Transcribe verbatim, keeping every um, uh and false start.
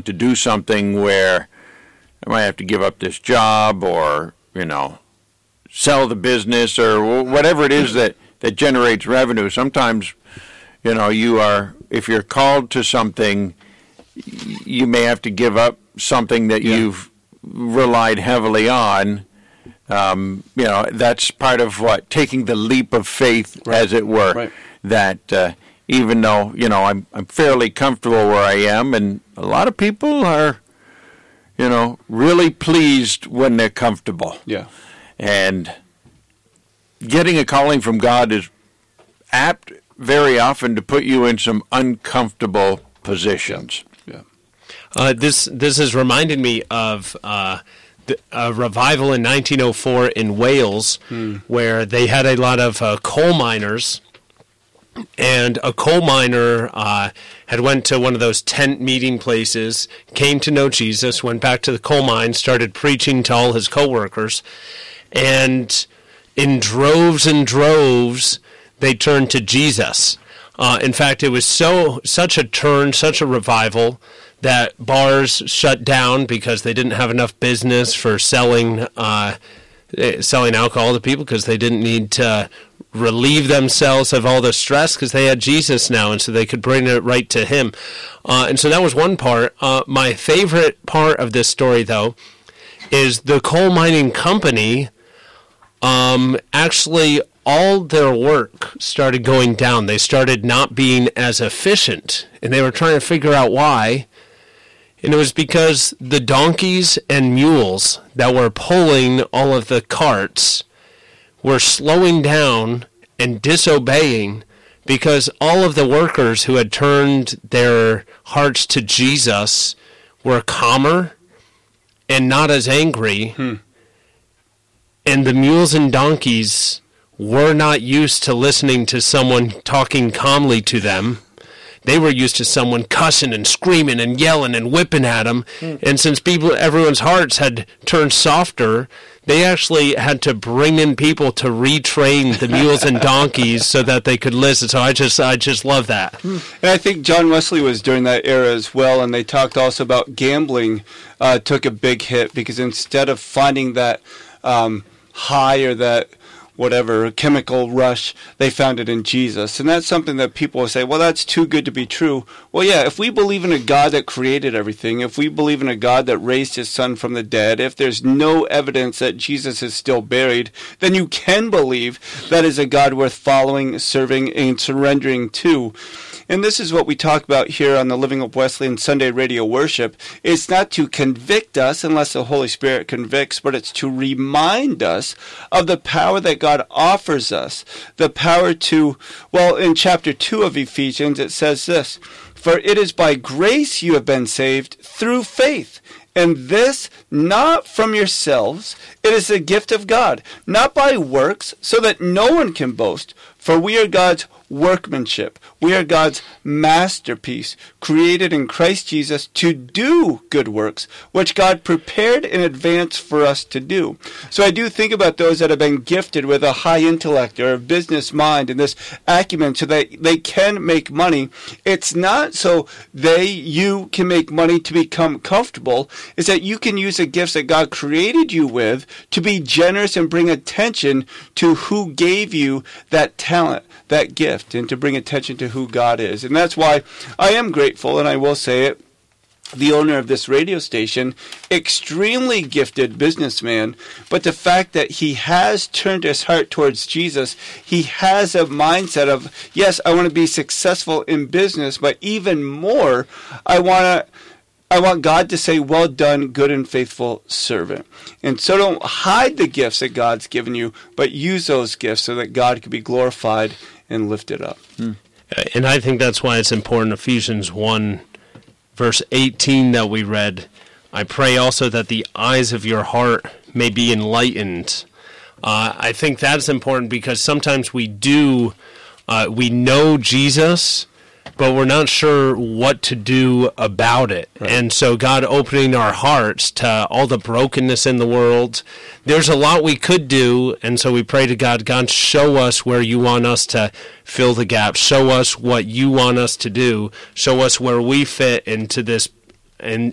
want to do something where I might have to give up this job or, you know, sell the business or whatever it is that, that generates revenue. Sometimes, you know, you are, if you're called to something, you may have to give up something that yeah. you've relied heavily on. Um, you know, that's part of what, taking the leap of faith, right. as it were, right. that uh, even though, you know, I'm, I'm fairly comfortable where I am, and a lot of people are, you know, really pleased when they're comfortable. Yeah. And getting a calling from God is apt very often to put you in some uncomfortable positions. Yeah. Uh, this this has reminded me of uh, the, a revival in nineteen oh four in Wales, hmm. where they had a lot of uh, coal miners. And a coal miner uh, had went to one of those tent meeting places, came to know Jesus, went back to the coal mine, started preaching to all his coworkers, and in droves and droves, they turned to Jesus. Uh, in fact, it was so such a turn, such a revival, that bars shut down because they didn't have enough business for selling uh, selling alcohol to people because they didn't need to relieve themselves of all the stress because they had Jesus now, and so they could bring it right to him. Uh, and so that was one part. Uh, my favorite part of this story, though, is the coal mining company um, actually, all their work started going down. They started not being as efficient, and they were trying to figure out why. And it was because the donkeys and mules that were pulling all of the carts were slowing down and disobeying because all of the workers who had turned their hearts to Jesus were calmer and not as angry. Hmm. And the mules and donkeys were not used to listening to someone talking calmly to them. They were used to someone cussing and screaming and yelling and whipping at them. Hmm. And since people, everyone's hearts had turned softer, they actually had to bring in people to retrain the mules and donkeys so that they could listen. So I just I just love that. And I think John Wesley was during that era as well, and they talked also about gambling uh, took a big hit because instead of finding that um, high or that whatever chemical rush, they found it in Jesus. And that's something that people will say, well, that's too good to be true. Well, yeah, if we believe in a God that created everything, if we believe in a God that raised his son from the dead, if there's no evidence that Jesus is still buried, then you can believe that is a God worth following, serving, and surrendering to. And this is what we talk about here on the Living Hope Wesleyan Sunday Radio Worship. It's not to convict us unless the Holy Spirit convicts, but it's to remind us of the power that God offers us. The power to, well, in chapter two of Ephesians, it says this, "For it is by grace you have been saved through faith. And this not from yourselves, it is a gift of God, not by works, so that no one can boast. For we are God's workmanship. We are God's masterpiece, created in Christ Jesus to do good works, which God prepared in advance for us to do." So I do think about those that have been gifted with a high intellect or a business mind and this acumen so that they can make money. It's not so they, you can make money to become comfortable. It's that you can use the gifts that God created you with to be generous and bring attention to who gave you that talent, that gift, and to bring attention to who God is. And that's why I am grateful, and I will say it, the owner of this radio station, extremely gifted businessman, but the fact that he has turned his heart towards Jesus, he has a mindset of, yes, I want to be successful in business, but even more, I want to I want God to say, well done, good and faithful servant. And so don't hide the gifts that God's given you, but use those gifts so that God can be glorified and lifted up. Hmm. And I think that's why it's important, Ephesians one, verse eighteen that we read, "I pray also that the eyes of your heart may be enlightened." Uh, I think that's important because sometimes we do, uh, we know Jesus, but we're not sure what to do about it. Right. And so God opening our hearts to all the brokenness in the world, there's a lot we could do, and so we pray to God, God, show us where you want us to fill the gaps. Show us what you want us to do. Show us where we fit into this in,